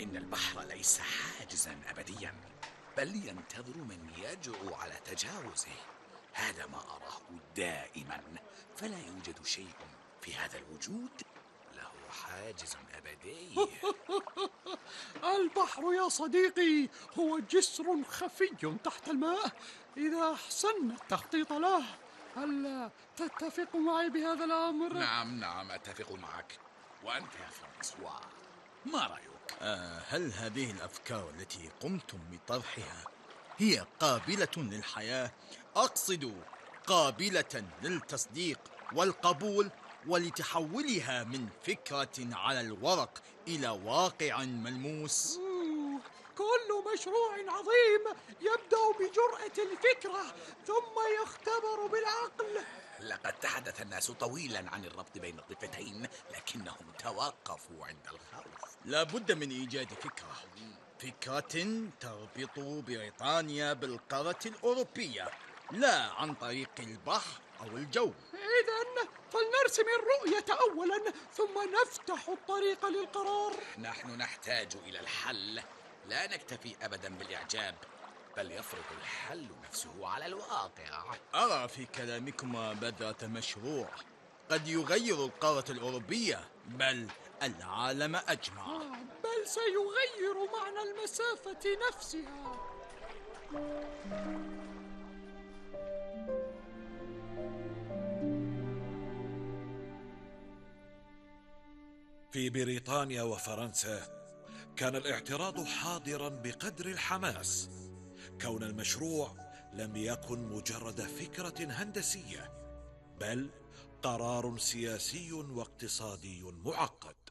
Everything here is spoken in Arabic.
إن البحر ليس حاجزا أبديا، بل ينتظر من يجرؤ على تجاوزه. هذا ما أراه دائما، فلا يوجد شيء في هذا الوجود له حاجز أبدي. البحر يا صديقي هو جسر خفي تحت الماء إذا أحسننا التخطيط له. هل تتفق معي بهذا الأمر؟ نعم نعم، أتفق معك. وأنت يا فرانسوا، ما رأيك؟ هل هذه الأفكار التي قمتم بطرحها هي قابلة للحياة؟ أقصد قابلة للتصديق والقبول، ولتحولها من فكرة على الورق إلى واقع ملموس؟ كل مشروع عظيم يبدأ بجرأة الفكرة ثم يختبر بالعقل. لقد تحدث الناس طويلا عن الربط بين الضفتين، لكنهم توقفوا عند الخوف. لا بد من إيجاد فكرة تربط بريطانيا بالقارة الأوروبية، لا عن طريق البحر أو الجو. إذن فلنرسم الرؤية أولا ثم نفتح الطريق للقرار. نحن نحتاج إلى الحل، لا نكتفي أبدا بالإعجاب، بل يفرض الحل نفسه على الواقع. أرى في كلامكما بذرة مشروع قد يغير القارة الأوروبية، بل العالم أجمع. بل سيغير معنى المسافة نفسها. في بريطانيا وفرنسا كان الاعتراض حاضرا بقدر الحماس، كون المشروع لم يكن مجرد فكرة هندسية، بل قرار سياسي واقتصادي معقد.